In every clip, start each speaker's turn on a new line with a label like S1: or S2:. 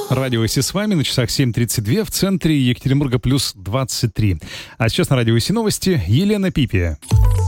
S1: Радио Си с вами, на часах 7:32, в центре Екатеринбурга плюс 23. А сейчас на Радио Си новости Елена Пипия.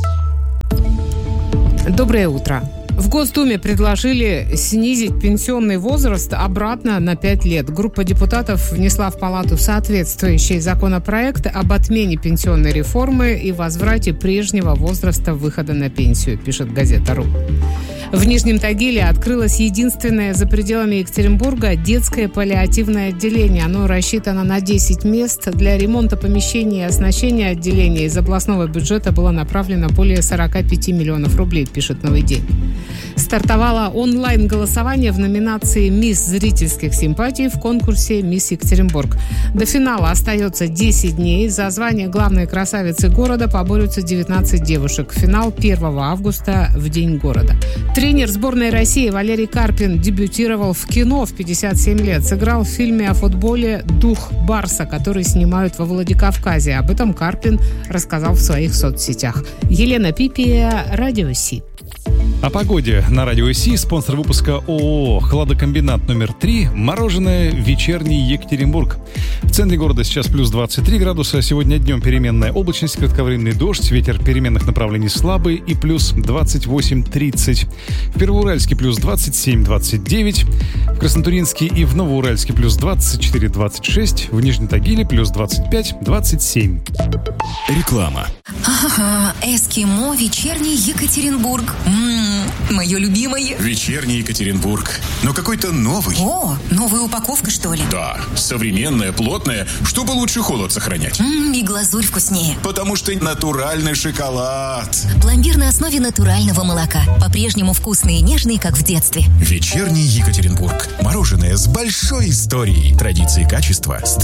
S2: Доброе утро. В Госдуме предложили снизить пенсионный возраст обратно на 5 лет. Группа депутатов внесла в Палату соответствующий законопроект об отмене пенсионной реформы и возврате прежнего возраста выхода на пенсию, пишет газета.ру. В Нижнем Тагиле открылось единственное за пределами Екатеринбурга детское паллиативное отделение. Оно рассчитано на 10 мест. Для ремонта помещений и оснащения отделения из областного бюджета было направлено более 45 миллионов рублей, пишет «Новый день». Стартовало онлайн-голосование в номинации «Мисс зрительских симпатий» в конкурсе «Мисс Екатеринбург». До финала остается 10 дней. За звание главной красавицы города поборются 19 девушек. Финал 1 августа в День города. Тренер сборной России Валерий Карпин дебютировал в кино в 57 лет. Сыграл в фильме о футболе «Дух Барса», который снимают во Владикавказе. Об этом Карпин рассказал в своих соцсетях. Елена Пипия, Радио Си.
S1: О погоде на Радио Си. Спонсор выпуска ООО «Хладокомбинат номер 3». Мороженое «Вечерний Екатеринбург». В центре города сейчас плюс 23 градуса. Сегодня днем переменная облачность, кратковременный дождь, ветер переменных направлений слабый и плюс 28-30. В Первоуральске плюс 27-29. В Краснотурьинске и в Новоуральске плюс 24-26. В Нижнем Тагиле плюс 25-27.
S3: Реклама.
S4: Ага, эскимо «Вечерний Екатеринбург». Мое любимое.
S3: Вечерний Екатеринбург. Но какой-то новый.
S4: О, новая упаковка, что ли?
S3: Да, современная, плотная, чтобы лучше холод сохранять.
S4: И глазурь вкуснее.
S3: Потому что натуральный шоколад.
S4: Пломбир на основе натурального молока. По-прежнему вкусный и нежный, как в детстве.
S3: Вечерний Екатеринбург. Мороженое с большой историей. Традиции качества с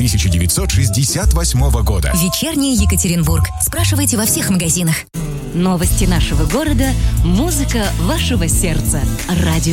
S3: 1968 года.
S4: Вечерний Екатеринбург. Спрашивайте во всех магазинах.
S5: Новости нашего города, музыка вашего сердца. Радио